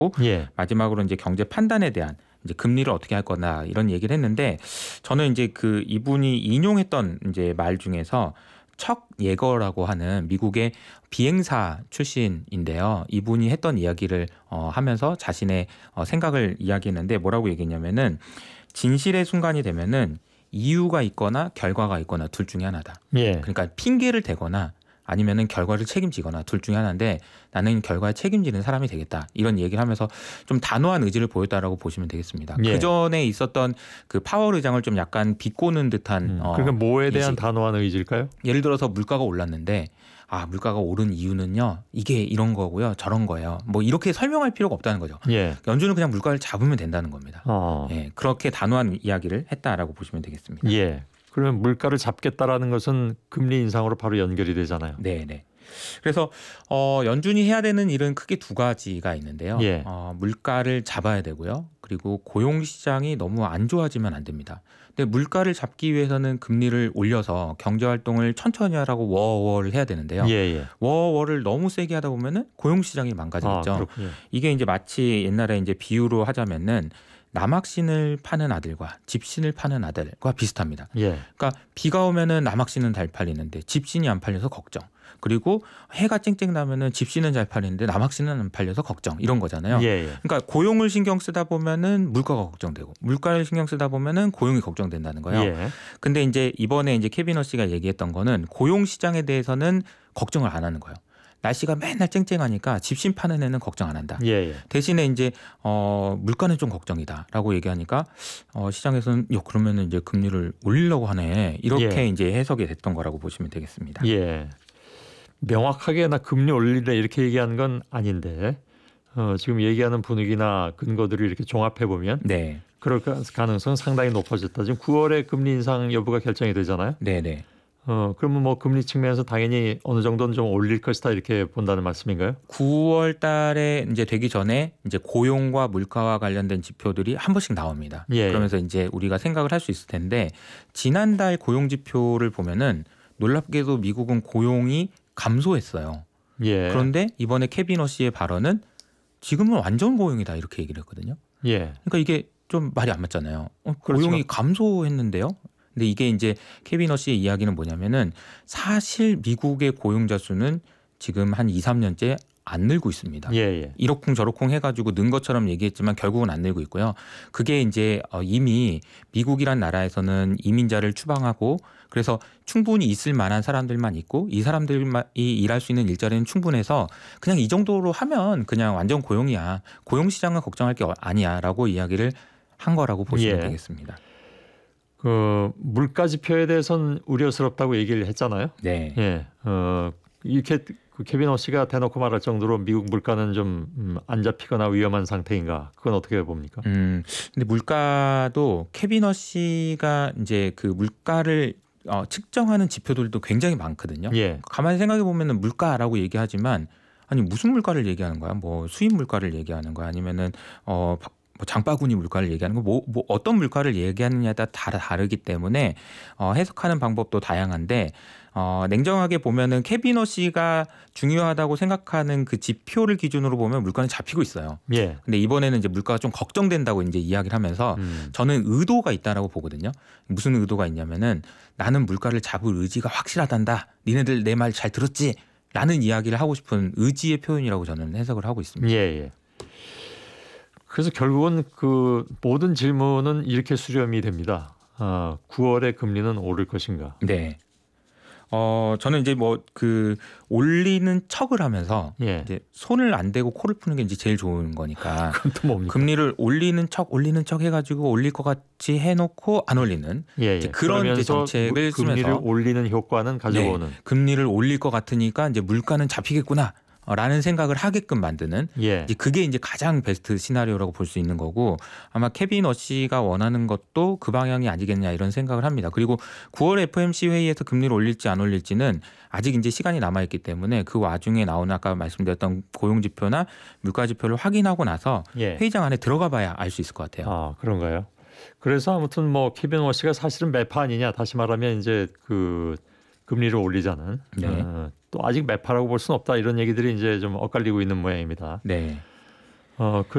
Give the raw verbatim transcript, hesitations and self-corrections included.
예. 마지막으로 이제 경제 판단에 대한 이제 금리를 어떻게 할 거나 이런 얘기를 했는데 저는 이제 그 이분이 인용했던 이제 말 중에서 척 예거라고 하는 미국의 비행사 출신인데요. 이분이 했던 이야기를 어, 하면서 자신의 어, 생각을 이야기했는데 뭐라고 얘기했냐면은 진실의 순간이 되면은 이유가 있거나 결과가 있거나 둘 중에 하나다. 예. 그러니까 핑계를 대거나 아니면은 결과를 책임지거나 둘 중에 하나인데 나는 결과에 책임지는 사람이 되겠다. 이런 얘기를 하면서 좀 단호한 의지를 보였다라고 보시면 되겠습니다. 예. 그 전에 있었던 그 파월 의장을 좀 약간 비꼬는 듯한 음, 어, 그러니까 뭐에 대한 이지. 단호한 의지일까요? 예를 들어서 물가가 올랐는데 아 물가가 오른 이유는요 이게 이런 거고요 저런 거예요. 뭐 이렇게 설명할 필요가 없다는 거죠. 예. 연준은 그냥 물가를 잡으면 된다는 겁니다. 어. 예, 그렇게 단호한 이야기를 했다라고 보시면 되겠습니다. 예. 그러면 물가를 잡겠다라는 것은 금리 인상으로 바로 연결이 되잖아요. 네, 네. 그래서 어, 연준이 해야 되는 일은 크게 두 가지가 있는데요. 예. 어, 물가를 잡아야 되고요. 그리고 고용 시장이 너무 안 좋아지면 안 됩니다. 근데 물가를 잡기 위해서는 금리를 올려서 경제 활동을 천천히 하라고 워워를 해야 되는데요. 예, 예. 워워를 너무 세게 하다 보면은 고용 시장이 망가지겠죠. 아, 그렇군요. 이게 이제 마치 옛날에 이제 비유로 하자면은 남학신을 파는 아들과 집신을 파는 아들과 비슷합니다. 예. 그러니까 비가 오면은 남학신은 잘 팔리는데 집신이 안 팔려서 걱정. 그리고 해가 쨍쨍 나면은 집신은 잘 팔리는데 남학신은 안 팔려서 걱정. 이런 거잖아요. 예, 예. 그러니까 고용을 신경 쓰다 보면은 물가가 걱정되고 물가를 신경 쓰다 보면은 고용이 걱정된다는 거예요. 예. 근데 이제 이번에 이제 케비너 씨가 얘기했던 거는 고용 시장에 대해서는 걱정을 안 하는 거예요. 날씨가 맨날 쨍쨍하니까 집신 파는 애는 걱정 안 한다. 예, 예. 대신에 이제 어 물가는 좀 걱정이다라고 얘기하니까 어 시장에서는 요 그러면은 이제 금리를 올리려고 하네. 이렇게 예. 이제 해석이 됐던 거라고 보시면 되겠습니다. 예. 명확하게 나 금리 올리래 이렇게 얘기하는 건 아닌데 어, 지금 얘기하는 분위기나 근거들을 이렇게 종합해 보면 네. 그럴 가능성은 상당히 높아졌다. 지금 구월에 금리 인상 여부가 결정이 되잖아요. 네, 네. 어, 그러면 뭐 금리 측면에서 당연히 어느 정도는 좀 올릴 것이다 이렇게 본다는 말씀인가요? 구월 달에 이제 되기 전에 이제 고용과 물가와 관련된 지표들이 한 번씩 나옵니다. 예. 그러면서 이제 우리가 생각을 할 수 있을 텐데 지난달 고용 지표를 보면은 놀랍게도 미국은 고용이 감소했어요. 예. 그런데 이번에 케비너 씨의 발언은 지금은 완전 고용이다 이렇게 얘기를 했거든요. 예. 그러니까 이게 좀 말이 안 맞잖아요. 어, 그렇죠. 고용이 감소했는데요. 근데 이게 이제 케비너 씨의 이야기는 뭐냐면은 사실 미국의 고용자 수는 지금 한 이, 삼 년째 안 늘고 있습니다. 예, 예. 이러쿵 저러쿵 해가지고 는 것처럼 얘기했지만 결국은 안 늘고 있고요. 그게 이제 이미 미국이란 나라에서는 이민자를 추방하고 그래서 충분히 있을 만한 사람들만 있고 이 사람들이 일할 수 있는 일자리는 충분해서 그냥 이 정도로 하면 그냥 완전 고용이야. 고용 시장은 걱정할 게 아니야라고 이야기를 한 거라고 보시면 예. 되겠습니다. 그 물가 지표에 대해서는 우려스럽다고 얘기를 했잖아요. 네. 예. 어, 이렇게 그 케빈 씨가 대놓고 말할 정도로 미국 물가는 좀 안 잡히거나 위험한 상태인가? 그건 어떻게 봅니까? 음. 근데 물가도 케비너 씨가 이제 그 물가를 어, 측정하는 지표들도 굉장히 많거든요. 예. 가만히 생각해 보면은 물가라고 얘기하지만 아니 무슨 물가를 얘기하는 거야? 뭐 수입 물가를 얘기하는 거야? 아니면은 어 뭐 장바구니 물가를 얘기하는 거, 뭐, 뭐 어떤 물가를 얘기하느냐에 따라 다 다르기 때문에 어, 해석하는 방법도 다양한데 어, 냉정하게 보면은 케비너 씨가 중요하다고 생각하는 그 지표를 기준으로 보면 물가는 잡히고 있어요. 예. 근데 이번에는 이제 물가가 좀 걱정된다고 이제 이야기를 하면서 음. 저는 의도가 있다라고 보거든요. 무슨 의도가 있냐면은 나는 물가를 잡을 의지가 확실하단다. 니네들 내 말 잘 들었지? 라는 이야기를 하고 싶은 의지의 표현이라고 저는 해석을 하고 있습니다. 예, 예. 그래서 결국은 그 모든 질문은 이렇게 수렴이 됩니다. 아, 구월에 금리는 오를 것인가? 네. 어 저는 이제 뭐 그 올리는 척을 하면서 예. 이제 손을 안 대고 코를 푸는 게 이제 제일 좋은 거니까 그건 또 뭡니까? 금리를 올리는 척 올리는 척 해가지고 올릴 것 같이 해놓고 안 올리는 예, 이제 예. 그런 이제 그러면서 정책을 금리를 쓰면서 올리는 효과는 가져오는. 네, 금리를 올릴 것 같으니까 이제 물가는 잡히겠구나. 라는 생각을 하게끔 만드는 예. 이제 그게 이제 가장 베스트 시나리오라고 볼 수 있는 거고 아마 케빈 어시가 원하는 것도 그 방향이 아니겠냐 이런 생각을 합니다. 그리고 구월 에프오엠씨 회의에서 금리를 올릴지 안 올릴지는 아직 이제 시간이 남아있기 때문에 그 와중에 나오는 아까 말씀드렸던 고용지표나 물가지표를 확인하고 나서 예. 회의장 안에 들어가 봐야 알 수 있을 것 같아요. 아, 그런가요? 그래서 아무튼 뭐 케빈 워시가 사실은 매파 아니냐, 다시 말하면 이제 그 금리를 올리자는. 네. 어, 또 아직 매파라고 볼 수는 없다, 이런 얘기들이 이제 좀 엇갈리고 있는 모양입니다. 네. 어,